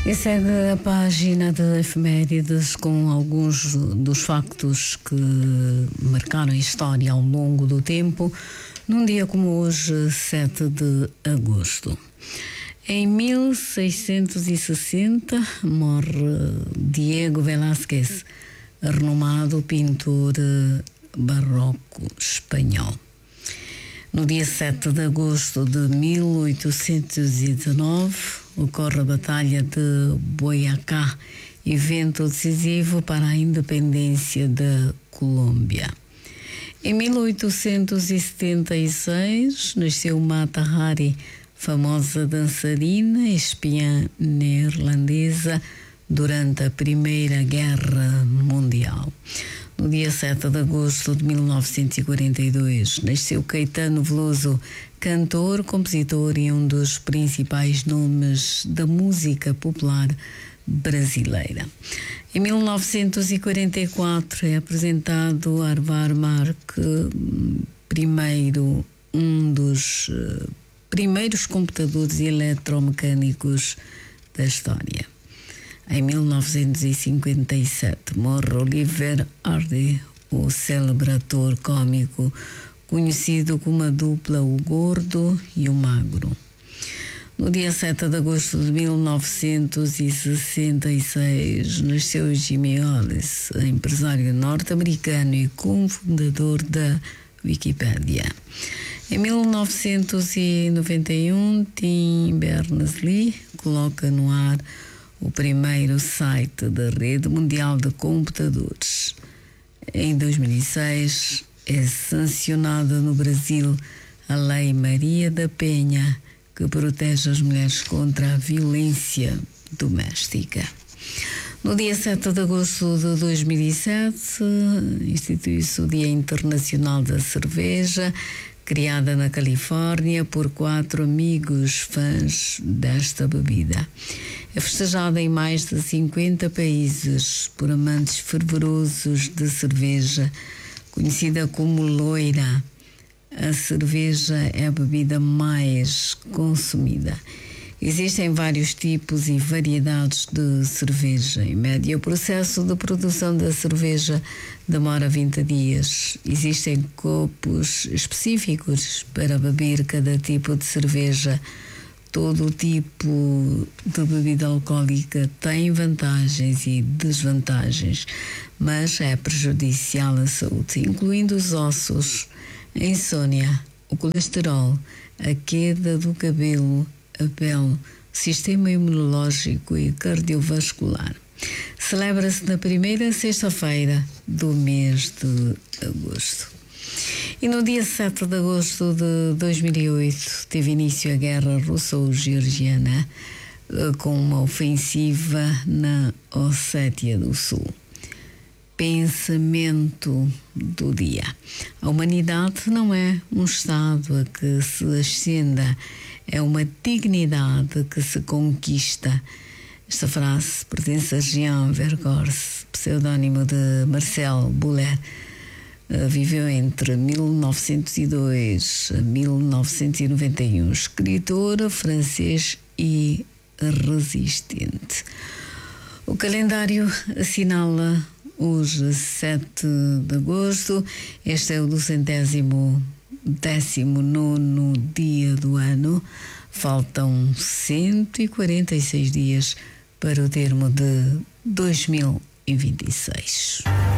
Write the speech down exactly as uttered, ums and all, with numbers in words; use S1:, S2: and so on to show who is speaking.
S1: E segue a página de efemérides com alguns dos factos que marcaram a história ao longo do tempo, num dia como hoje, sete de agosto. Em mil seiscentos e sessenta morre Diego Velázquez, renomado pintor barroco espanhol. No dia sete de agosto de mil oitocentos e dezenove, ocorre a Batalha de Boyacá, evento decisivo para a independência da Colômbia. Em mil oitocentos e setenta e seis, nasceu Mata Hari, famosa dançarina e espiã neerlandesa durante a Primeira Guerra Mundial. No dia sete de agosto de mil novecentos e quarenta e dois, nasceu Caetano Veloso, cantor, compositor e um dos principais nomes da música popular brasileira. Em mil novecentos e quarenta e quatro é apresentado Arvar Mark, primeiro, um dos uh, primeiros computadores eletromecânicos da história. Em mil novecentos e cinquenta e sete morre Oliver Hardy, o célebre ator cômico conhecido como a dupla O Gordo e o Magro. No dia sete de agosto de mil novecentos e sessenta e seis nasceu Jimmy Hollis, empresário norte-americano e cofundador da Wikipédia. Em mil novecentos e noventa e um, Tim Berners-Lee coloca no ar o primeiro site da Rede Mundial de Computadores. Em dois mil e seis, é sancionada no Brasil a Lei Maria da Penha, que protege as mulheres contra a violência doméstica. No dia sete de agosto de dois mil e sete, institui-se o Dia Internacional da Cerveja, criada na Califórnia por quatro amigos fãs desta bebida. É festejada em mais de cinquenta países por amantes fervorosos de cerveja, conhecida como loira. A cerveja é a bebida mais consumida. Existem vários tipos e variedades de cerveja. Em média, o processo de produção da cerveja demora vinte dias. Existem copos específicos para beber cada tipo de cerveja. Todo tipo de bebida alcoólica tem vantagens e desvantagens, mas é prejudicial à saúde, incluindo os ossos, a insônia, o colesterol, a queda do cabelo, a pele, sistema imunológico e cardiovascular. Celebra-se na primeira sexta-feira do mês de agosto. E no dia sete de agosto de dois mil e oito teve início a Guerra Russo-Georgiana com uma ofensiva na Ossétia do Sul. Pensamento do dia. A humanidade não é um estado a que se ascenda, é uma dignidade que se conquista. Esta frase pertence a Jean Vercors, pseudónimo de Marcel Boulez. Viveu entre mil novecentos e dois a mil novecentos e noventa e um, escritor francês e resistente. O calendário assinala hoje, sete de agosto. Este é o duzentésimo décimo nono dia do ano. Faltam cento e quarenta e seis dias para o termo de dois mil e vinte e seis.